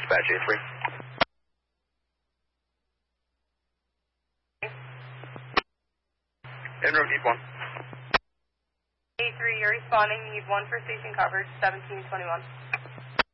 dispatch A3. En route, need 1. A3, you're responding, need 1 for station coverage, 1721.